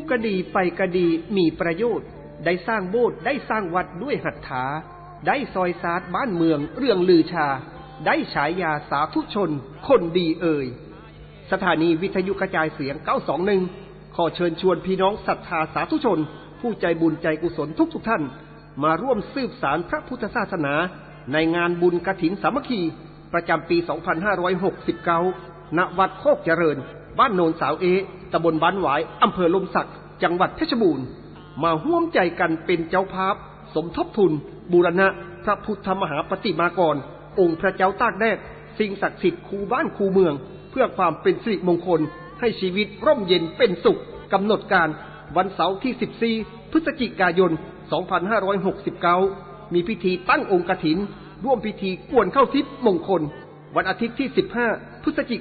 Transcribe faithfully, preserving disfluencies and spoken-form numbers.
กระดีไปกระดีมีประโยชน์ได้สร้างโบสถ์ได้สร้างวัดด้วยหัตถาได้ซอยซาดบ้านเมืองเรื่องลือชาได้ฉายาสาธุชนคนดีเอ่ยสถานีวิทยุกระจายเสียงเก้าสองหนึ่งขอเชิญชวนพี่น้องศรัทธาสาธุชนผู้ใจบุญใจกุศลทุกทุกท่านมาร่วมสืบสานพระพุทธศาสนาในงานบุญกฐินสามัคคีประจำปีสองพันห้าร้อยหกสิบเก้าณวัดโคกเจริญบ้านโนนสาวเอตำบลบ้านหวายอำเภอลมศักดิ์จังหวัดเพชรบูรณ์มาร่วมใจกันเป็นเจ้าภาพสมทบทุนบูรณะพระพุทธมหาปฏิมากรองค์พระเจ้าตากแดดสิ่งศักดิ์สิทธิ์คูบ้านคูเมืองเพื่อความเป็นสิริมงคลให้ชีวิตร่มเย็นเป็นสุขกำหนดการวันเสาร์ที่สิบสี่พฤศจิกายนสองพันห้าร้อยหกสิบเก้ามีพิธีตั้งองค์กฐินร่วมพิธีกวนเข้าทิพย์มงคลวันอาทิตย์ที่สิบห้าพฤศจิ